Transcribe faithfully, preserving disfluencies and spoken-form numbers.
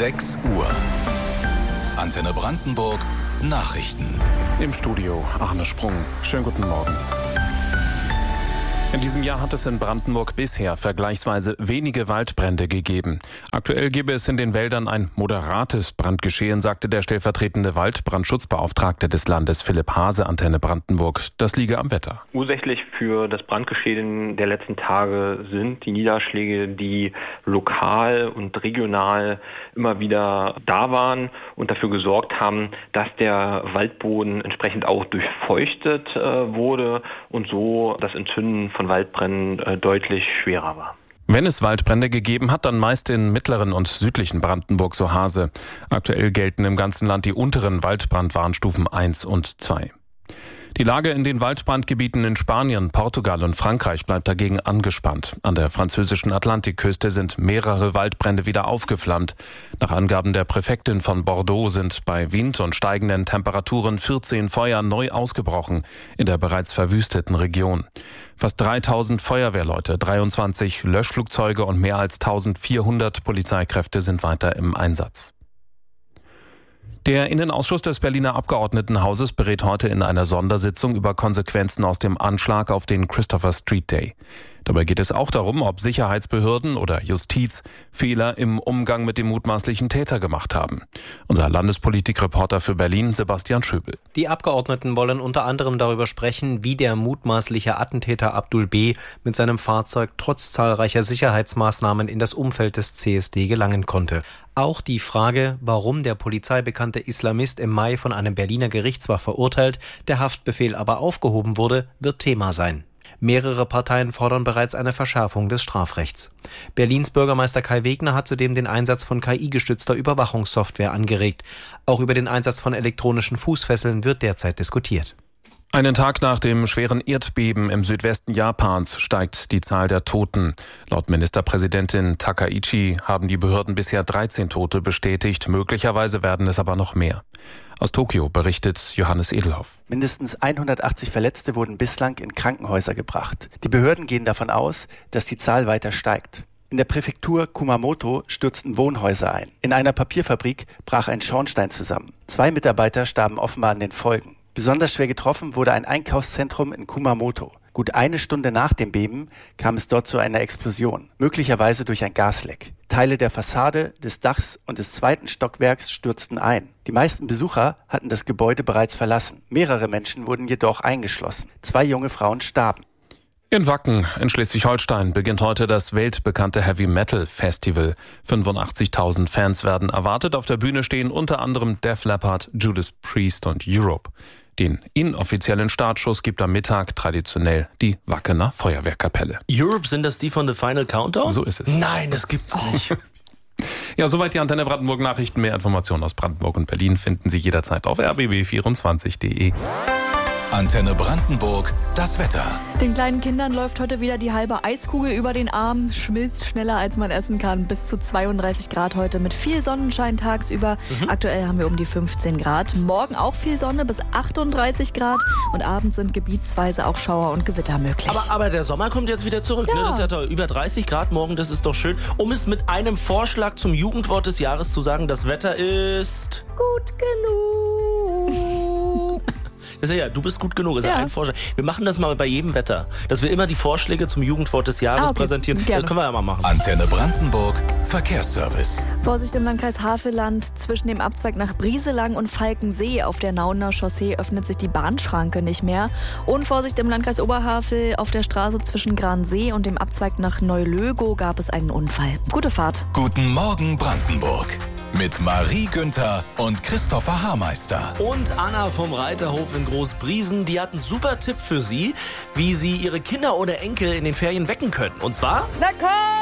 sechs Uhr. Antenne Brandenburg Nachrichten. Im Studio Arne Sprung. Schönen guten Morgen. In diesem Jahr hat es in Brandenburg bisher vergleichsweise wenige Waldbrände gegeben. Aktuell gebe es in den Wäldern ein moderates Brandgeschehen, sagte der stellvertretende Waldbrandschutzbeauftragte des Landes Philipp Hase, Antenne Brandenburg. Das liege am Wetter. Ursächlich für das Brandgeschehen der letzten Tage sind die Niederschläge, die lokal und regional immer wieder da waren und dafür gesorgt haben, dass der Waldboden entsprechend auch durchfeuchtet äh, wurde und so das Entzünden von Waldbränden äh, deutlich schwerer war. Wenn es Waldbrände gegeben hat, dann meist in mittleren und südlichen Brandenburg, so Hase. Aktuell gelten im ganzen Land die unteren Waldbrandwarnstufen eins und zwei. Die Lage in den Waldbrandgebieten in Spanien, Portugal und Frankreich bleibt dagegen angespannt. An der französischen Atlantikküste sind mehrere Waldbrände wieder aufgeflammt. Nach Angaben der Präfektin von Bordeaux sind bei Wind und steigenden Temperaturen vierzehn Feuer neu ausgebrochen in der bereits verwüsteten Region. Fast dreitausend Feuerwehrleute, dreiundzwanzig Löschflugzeuge und mehr als eintausendvierhundert Polizeikräfte sind weiter im Einsatz. Der Innenausschuss des Berliner Abgeordnetenhauses berät heute in einer Sondersitzung über Konsequenzen aus dem Anschlag auf den Christopher Street Day. Dabei geht es auch darum, ob Sicherheitsbehörden oder Justiz Fehler im Umgang mit dem mutmaßlichen Täter gemacht haben. Unser Landespolitikreporter für Berlin, Sebastian Schöbel. Die Abgeordneten wollen unter anderem darüber sprechen, wie der mutmaßliche Attentäter Abdul B. mit seinem Fahrzeug trotz zahlreicher Sicherheitsmaßnahmen in das Umfeld des C S D gelangen konnte. Auch die Frage, warum der polizeibekannte Islamist im Mai von einem Berliner Gericht zwar verurteilt, der Haftbefehl aber aufgehoben wurde, wird Thema sein. Mehrere Parteien fordern bereits eine Verschärfung des Strafrechts. Berlins Bürgermeister Kai Wegner hat zudem den Einsatz von K I-gestützter Überwachungssoftware angeregt. Auch über den Einsatz von elektronischen Fußfesseln wird derzeit diskutiert. Einen Tag nach dem schweren Erdbeben im Südwesten Japans steigt die Zahl der Toten. Laut Ministerpräsidentin Takaichi haben die Behörden bisher dreizehn Tote bestätigt. Möglicherweise werden es aber noch mehr. Aus Tokio berichtet Johannes Edelhoff. Mindestens hundertachtzig Verletzte wurden bislang in Krankenhäuser gebracht. Die Behörden gehen davon aus, dass die Zahl weiter steigt. In der Präfektur Kumamoto stürzten Wohnhäuser ein. In einer Papierfabrik brach ein Schornstein zusammen. Zwei Mitarbeiter starben offenbar an den Folgen. Besonders schwer getroffen wurde ein Einkaufszentrum in Kumamoto. Gut eine Stunde nach dem Beben kam es dort zu einer Explosion, möglicherweise durch ein Gasleck. Teile der Fassade, des Dachs und des zweiten Stockwerks stürzten ein. Die meisten Besucher hatten das Gebäude bereits verlassen. Mehrere Menschen wurden jedoch eingeschlossen. Zwei junge Frauen starben. In Wacken in Schleswig-Holstein beginnt heute das weltbekannte Heavy Metal Festival. fünfundachtzigtausend Fans werden erwartet. Auf der Bühne stehen unter anderem Def Leppard, Judas Priest und Europe. Den inoffiziellen Startschuss gibt am Mittag traditionell die Wackener Feuerwehrkapelle. Europe, sind das die von The Final Countdown? So ist es. Nein, das gibt's nicht. Ja, soweit die Antenne Brandenburg Nachrichten. Mehr Informationen aus Brandenburg und Berlin finden Sie jederzeit auf r b b vierundzwanzig punkt d e. Antenne Brandenburg, das Wetter. Den kleinen Kindern läuft heute wieder die halbe Eiskugel über den Arm, schmilzt schneller als man essen kann. Bis zu zweiunddreißig Grad heute mit viel Sonnenschein tagsüber. Mhm. Aktuell haben wir um die fünfzehn Grad. Morgen auch viel Sonne bis achtunddreißig Grad. Und abends sind gebietsweise auch Schauer und Gewitter möglich. Aber, aber der Sommer kommt jetzt wieder zurück. Ja. Ne? Das ist ja toll. Über dreißig Grad morgen, das ist doch schön. Um es mit einem Vorschlag zum Jugendwort des Jahres zu sagen, das Wetter ist... gut genug. Das ist ja, du bist gut genug, ist ja Ja. ein Vorschlag. Wir machen das mal bei jedem Wetter, dass wir immer die Vorschläge zum Jugendwort des Jahres Ah, okay. präsentieren. Gerne. Das können wir ja mal machen. Antenne Brandenburg Verkehrsservice. Vorsicht im Landkreis Havelland. Zwischen dem Abzweig nach Brieselang und Falkensee auf der Nauener Chaussee öffnet sich die Bahnschranke nicht mehr. Und Vorsicht im Landkreis Oberhavel. Auf der Straße zwischen Gransee und dem Abzweig nach Neulögow gab es einen Unfall. Gute Fahrt. Guten Morgen Brandenburg. Mit Marie Günther und Christopher Haarmeister. Und Anna vom Reiterhof in Großbriesen, die hat einen super Tipp für Sie, wie Sie Ihre Kinder oder Enkel in den Ferien wecken können. Und zwar... Na komm!